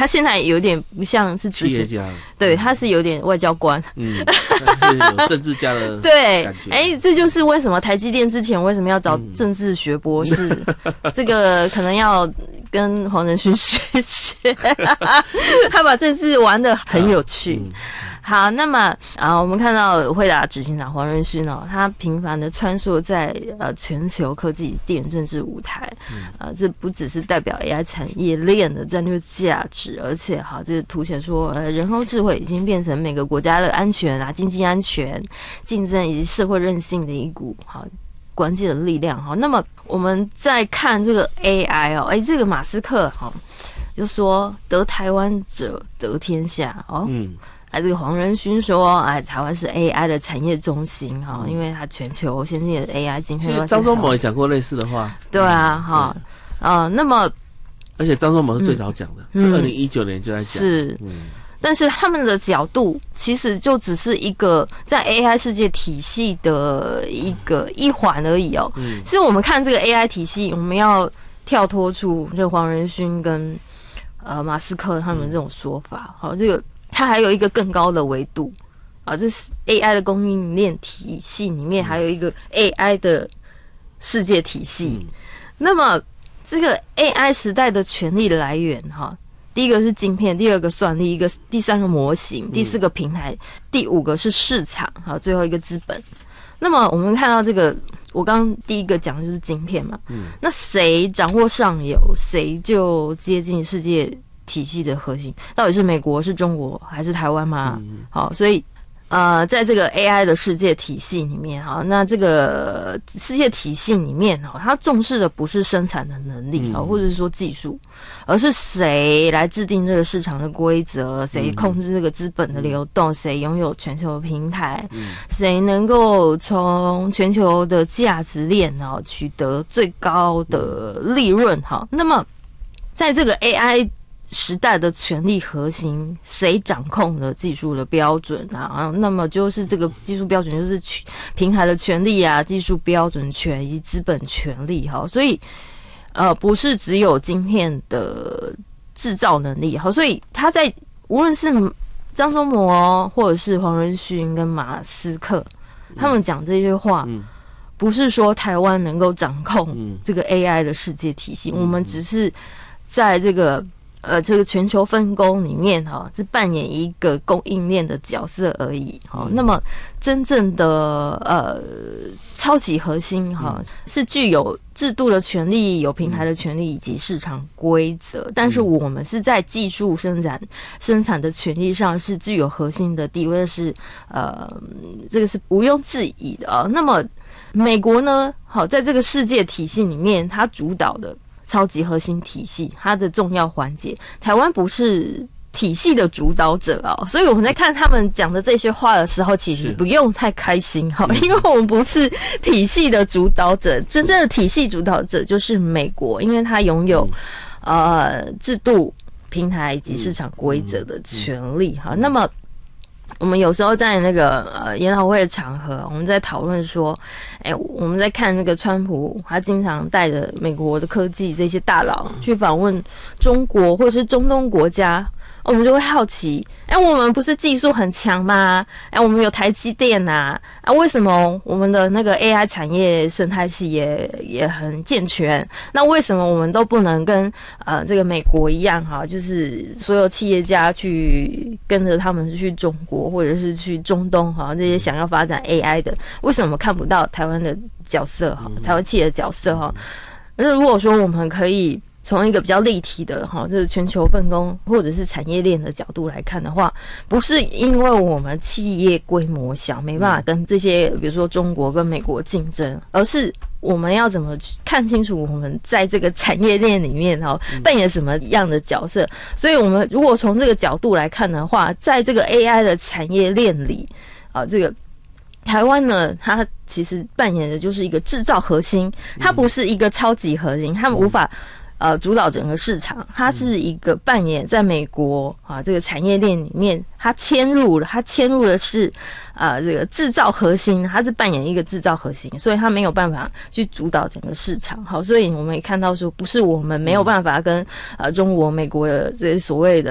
他现在有点不像是企业家， 对，他是有点外交官， 但是有政治家的对感觉。 这就是为什么台积电之前为什么要找政治学博士，这个可能要跟黄仁勋学学，他把政治玩得很有趣。好，那么我们看到辉达执行长黄仁勋他频繁的穿梭在全球科技地缘政治舞台，这不只是代表 AI 产业链的战略价值，而且这凸显说人工智慧已经变成每个国家的安全经济安全、竞争以及社会韧性的一股关键的力量。那么我们再看这个 AI 这个马斯克就说得台湾者得天下这个黄仁勋说台湾是 AI 的产业中心因为它全球先进的 AI 晶片。其实张忠谋也讲过类似的话。 对那么而且张忠谋是最早讲的，是2019年就在讲。是但是他们的角度其实就只是一个在 AI 世界体系的一环而已其实我们看这个 AI 体系，我们要跳脱出这黄仁勋跟马斯克他们这种说法这个它还有一个更高的维度这是 AI 的供应链体系里面还有一个 AI 的世界体系。那么这个 AI 时代的权力来源第一个是晶片，第二个算力，第三个模型，第四个平台，第五个是市场最后一个资本。那么我们看到这个，我刚刚第一个讲的就是晶片嘛，那谁掌握上游，谁就接近世界体系的核心，到底是美国、是中国还是台湾吗？所以在这个 AI 的世界体系里面那这个世界体系里面它重视的不是生产的能力或者是说技术，而是谁来制定这个市场的规则，谁控制这个资本的流动，谁拥有全球的平台，谁能够从全球的价值链取得最高的利润。那么在这个 AI时代的权力核心，谁掌控了技术的标准那么就是这个技术标准就是平台的权利技术标准权以及资本权利所以不是只有晶片的制造能力所以他在无论是张忠谋或者是黄仁勋跟马斯克他们讲这些话不是说台湾能够掌控这个 AI 的世界体系，我们只是在这个全球分工里面是扮演一个供应链的角色而已那么真正的超级核心是具有制度的权利、有平台的权利以及市场规则，但是我们是在技术生产的权利上是具有核心的地位，是这个是毋庸置疑的那么美国呢在这个世界体系里面，它主导的超级核心体系，它的重要环节，台湾不是体系的主导者所以我们在看他们讲的这些话的时候，其实不用太开心因为我们不是体系的主导者，真正的体系主导者就是美国，因为它拥有制度、平台以及市场规则的权利那么我们有时候在那个研讨会的场合，我们在讨论说我们在看那个川普他经常带着美国的科技这些大佬去访问中国或者是中东国家，我们就会好奇我们不是技术很强吗我们有台积电为什么我们的那个 AI 产业生态系也很健全，那为什么我们都不能跟这个美国一样就是所有企业家去跟着他们去中国或者是去中东这些想要发展 AI 的，为什么看不到台湾的角色台湾企业的角色但是如果说我们可以从一个比较立体的就是全球分工或者是产业链的角度来看的话，不是因为我们企业规模小没办法跟这些比如说中国跟美国竞争，而是我们要怎么看清楚我们在这个产业链里面扮演什么样的角色。所以我们如果从这个角度来看的话，在这个 AI 的产业链里这个台湾呢，它其实扮演的就是一个制造核心，它不是一个超级核心，它无法主导整个市场，它是一个扮演在美国这个产业链里面，它迁入的是这个制造核心，它是扮演一个制造核心，所以它没有办法去主导整个市场。好，所以我们也看到说，不是我们没有办法跟中国、美国的这些所谓的